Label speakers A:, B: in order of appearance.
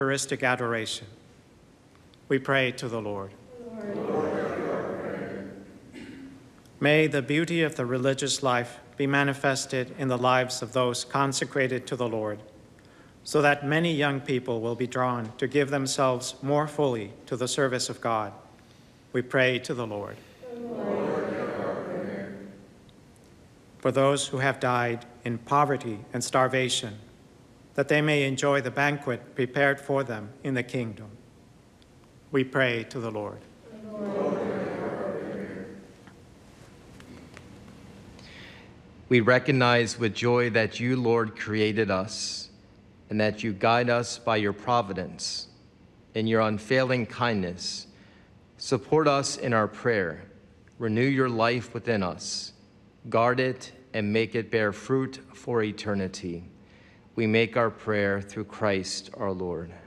A: Eucharistic adoration. We pray to the Lord. May the beauty of the religious life be manifested in the lives of those consecrated to the Lord, so that many young people will be drawn to give themselves more fully to the service of God. We pray to the Lord. For those who have died in poverty and starvation, that they may enjoy the banquet prepared for them in the kingdom. We pray to the Lord.
B: We recognize with joy that you, Lord, created us, and that you guide us by your providence. In your unfailing kindness, support us in our prayer, renew your life within us, guard it and make it bear fruit for eternity. We make our prayer through Christ our Lord.